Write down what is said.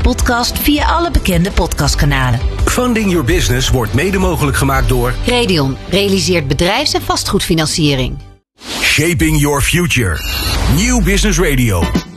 podcast via alle bekende podcastkanalen. Funding Your Business wordt mede mogelijk gemaakt door Redion realiseert bedrijfs- en vastgoedfinanciering. Shaping Your Future. New Business Radio.